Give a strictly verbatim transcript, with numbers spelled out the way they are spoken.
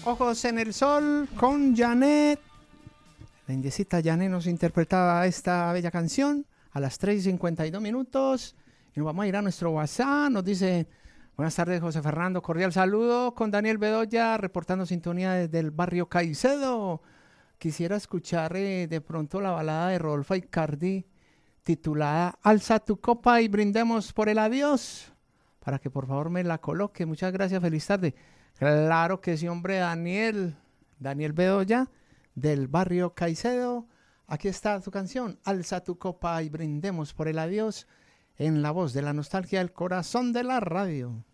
Ojos en el Sol con Janet. La indiecita Janet nos interpretaba esta bella canción a las tres y cincuenta y dos minutos. Y nos vamos a ir a nuestro WhatsApp. Nos dice: buenas tardes, José Fernando. Cordial saludo con Daniel Bedoya, reportando sintonía desde el barrio Caicedo. Quisiera escuchar eh, de pronto la balada de Rodolfo Icardi titulada Alza tu copa y brindemos por el adiós, para que por favor me la coloque. Muchas gracias, feliz tarde. Claro que sí, hombre, Daniel, Daniel Bedoya, del barrio Caicedo. Aquí está tu canción, Alza tu copa y brindemos por el adiós, en la voz de la nostalgia del corazón de la radio.